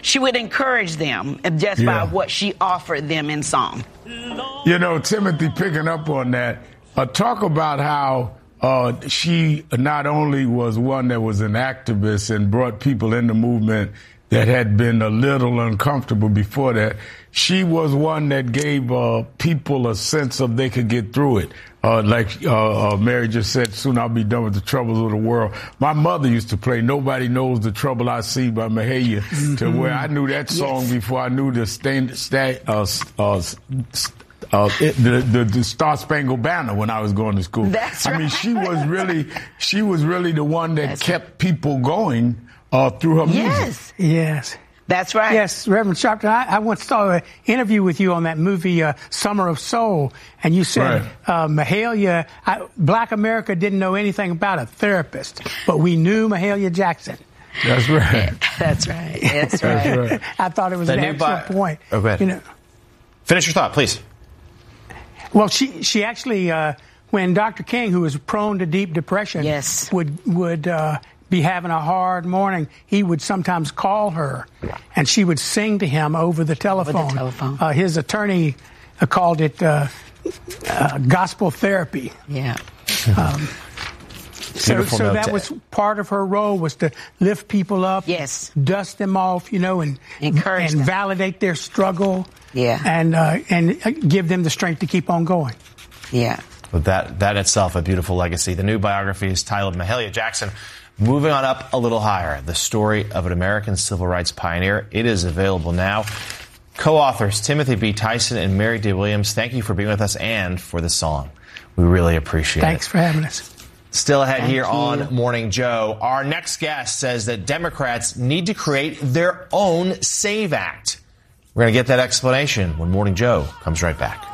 she would encourage them just by what she offered them in song. You know, Timothy, picking up on that, talk about how she not only was one that was an activist and brought people in the movement that had been a little uncomfortable before that, she was one that gave people a sense of they could get through it. Like Mary just said, soon I'll be done with the troubles of the world. My mother used to play Nobody Knows the Trouble I See by Mahalia, to where I knew that song before I knew the Star Spangled Banner when I was going to school. That's right. I mean, she was really the one that kept people going through her music. Yes. That's right. Yes, Reverend Sharpton, I once saw an interview with you on that movie, Summer of Soul, and you said, Mahalia, Black America didn't know anything about a therapist, but we knew Mahalia Jackson. That's right. That's right. That's right. That's right. I thought it was an excellent point. Oh, go ahead. You know, finish your thought, please. Well, she actually, when Dr. King, who was prone to deep depression, would be having a hard morning, he would sometimes call her, and she would sing to him over the telephone. His attorney called it gospel therapy. Yeah. So that was part of her role, was to lift people up, dust them off, you know, and encourage and validate their struggle, and give them the strength to keep on going. Yeah. But that itself a beautiful legacy. The new biography is titled Mahalia Jackson, Moving on Up a Little Higher, the story of an American civil rights pioneer. It is available now. Co-authors Timothy B. Tyson and Mary D. Williams, thank you for being with us and for the song. We really appreciate it. Thanks for having us. Still ahead here on Morning Joe. Our next guest says that Democrats need to create their own SAVE Act. We're going to get that explanation when Morning Joe comes right back.